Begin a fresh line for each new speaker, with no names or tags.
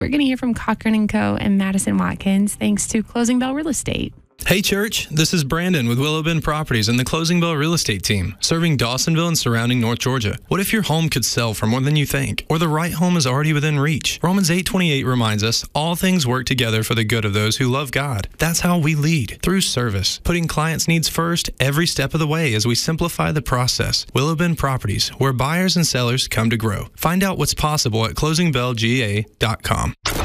We're going to hear from Cochran & Co. and Madison Watkins, thanks to Closing Bell Real Estate.
Hey church, this is Brandon with Willow Bend Properties and the Closing Bell Real Estate team, serving Dawsonville and surrounding North Georgia. What if your home could sell for more than you think, or the right home is already within reach? Romans 8:28 reminds us, all things work together for the good of those who love God. That's how we lead, through service, putting clients' needs first every step of the way as we simplify the process. Willow Bend Properties, where buyers and sellers come to grow. Find out what's possible at closingbellga.com.